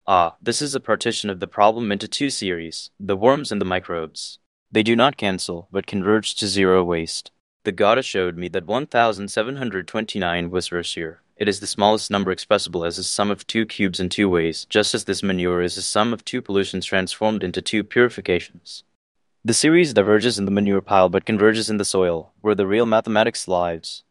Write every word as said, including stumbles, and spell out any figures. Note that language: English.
Ah, this is a partition of the problem into two series, the worms and the microbes. They do not cancel, but converge to zero waste. The goddess showed me that one thousand seven hundred twenty-nine was Rashir. It is the smallest number expressible as a sum of two cubes in two ways, just as this manure is a sum of two pollutions transformed into two purifications. The series diverges in the manure pile but converges in the soil, where the real mathematics lies.